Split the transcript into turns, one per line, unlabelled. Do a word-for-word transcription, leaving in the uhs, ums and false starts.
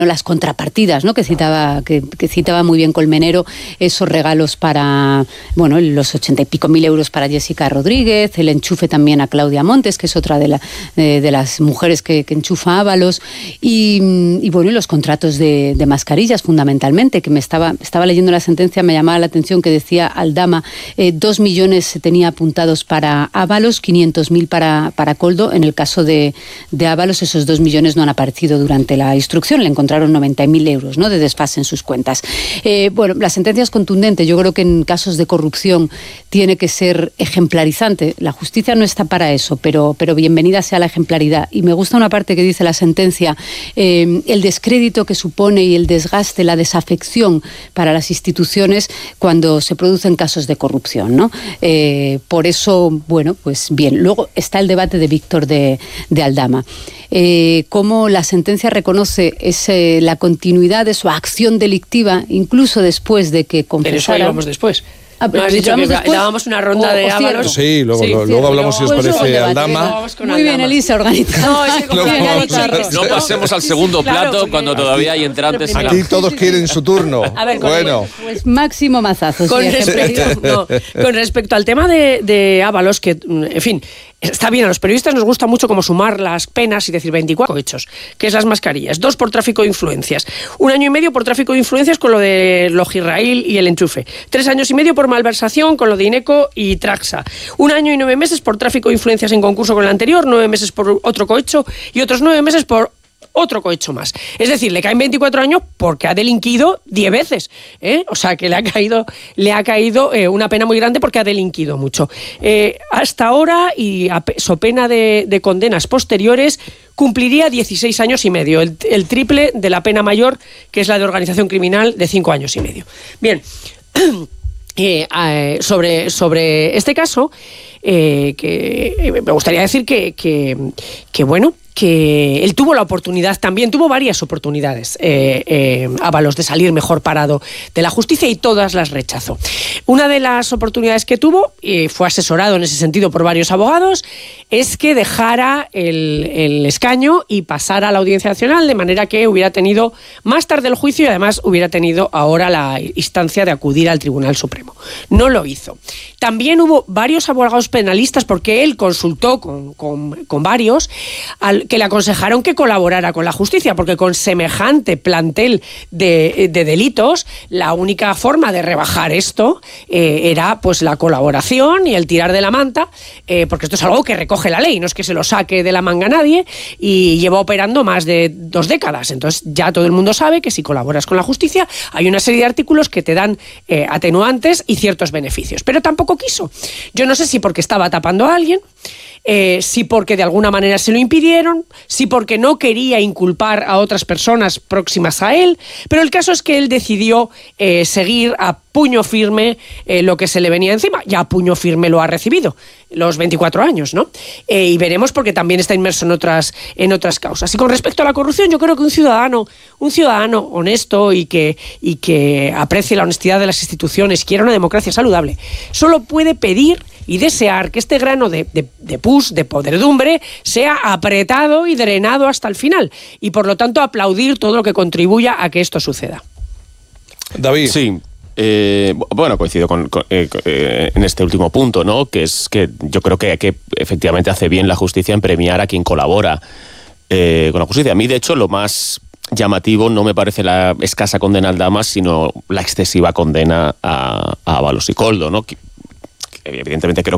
las contrapartidas, ¿no? que citaba que, que citaba muy bien Colmenero, esos regalos para, bueno, los ochenta y pico mil euros para Jessica Rodríguez, el enchufe también a Claudia Montes, que es otra de, la, de, de las mujeres que, que enchufa Ábalos, y, y bueno, y los contratos de, de mascarillas fundamentalmente, que me estaba, estaba leyendo la sentencia, me llamaba la atención que decía Aldama, eh, dos millones se tenía apuntados para Ábalos, quinientos mil para, para Coldo. En el caso de, de Ábalos, esos dos millones no han aparecido durante la instrucción, le encontraron noventa mil euros, ¿no?, de desfase en sus cuentas. Eh, bueno, la sentencia es contundente. Yo creo que en casos de corrupción tiene que ser ejemplarizante. La justicia no está para eso, pero, pero bienvenida sea la ejemplaridad. Y me gusta una parte que dice la sentencia, eh, el descrédito que supone y el desgaste, la desafección para las instituciones cuando se producen casos de corrupción, ¿no? Eh, por eso, bueno, pues bien. Luego está el debate de Víctor de, de Aldama. Eh, cómo la sentencia reconoce ese, la continuidad de su acción delictiva, incluso después de que confesara.
Pero eso íbamos después.
Ah,
¿No has dicho que después? Dábamos una ronda o, de Ábalos?
Sí, luego, sí, lo, luego hablamos, si os
pues
parece, Aldama.
Muy bien, Elisa, organizada.
No, es que
no, no pasemos al segundo plato claro, cuando todavía hay entrantes.
Aquí todos quieren su turno.
A ver,
bueno.
Pues máximo mazazo.
Con,
sí,
respecto, no, con respecto al tema de, de Ábalos, que, en fin, está bien, a los periodistas nos gusta mucho como sumar las penas y decir veinticuatro hechos, que es las mascarillas, dos por tráfico de influencias, un año y medio por tráfico de influencias con lo de Logirraíl y el enchufe, tres años y medio por malversación con lo de Ineco y Traxa, un año y nueve meses por tráfico de influencias en concurso con el anterior, nueve meses por otro cohecho y otros nueve meses por otro cohecho más. Es decir, le caen veinticuatro años porque ha delinquido diez veces, ¿eh? O sea, que le ha caído, le ha caído eh, una pena muy grande porque ha delinquido mucho. Eh, hasta ahora, y a so pena de, de condenas posteriores, cumpliría dieciséis años y medio, el, el triple de la pena mayor, que es la de organización criminal, de cinco años y medio. Bien, eh, eh, sobre, sobre este caso, eh, que eh, me gustaría decir que, que, que bueno, que él tuvo la oportunidad, también tuvo varias oportunidades, eh, eh, Ábalos, de salir mejor parado de la justicia y todas las rechazó. Una de las oportunidades que tuvo, y fue asesorado en ese sentido por varios abogados, es que dejara el, el escaño y pasara a la Audiencia Nacional, de manera que hubiera tenido más tarde el juicio y además hubiera tenido ahora la instancia de acudir al Tribunal Supremo. No lo hizo. También hubo varios abogados penalistas, porque él consultó con, con, con varios, al, que le aconsejaron que colaborara con la justicia, porque con semejante plantel de, de delitos, la única forma de rebajar esto eh, era pues la colaboración y el tirar de la manta, eh, porque esto es algo que recoge la ley, no es que se lo saque de la manga nadie, y lleva operando más de dos décadas. Entonces ya todo el mundo sabe que si colaboras con la justicia hay una serie de artículos que te dan eh, atenuantes y ciertos beneficios, pero tampoco quiso. Yo no sé si porque estaba tapando a alguien, Eh, sí porque de alguna manera se lo impidieron, sí porque no quería inculpar a otras personas próximas a él, pero el caso es que él decidió eh, seguir a puño firme eh, lo que se le venía encima. Ya a puño firme lo ha recibido, los veinticuatro años, ¿no? Eh, y veremos, porque también está inmerso en otras, en otras causas. Y con respecto a la corrupción, yo creo que un ciudadano, un ciudadano honesto y que, y que aprecie la honestidad de las instituciones, quiera una democracia saludable, solo puede pedir y desear que este grano de, de, de pus, de podredumbre, sea apretado y drenado hasta el final, y por lo tanto aplaudir todo lo que contribuya a que esto suceda.
David.
Sí. Eh, bueno, coincido con, con, eh, eh, en este último punto, ¿no? Que es que yo creo que, que efectivamente hace bien la justicia en premiar a quien colabora eh, con la justicia. A mí, de hecho, lo más llamativo no me parece la escasa condena al Aldama, sino la excesiva condena a, a Ábalos y Coldo, ¿no? Que, que evidentemente creo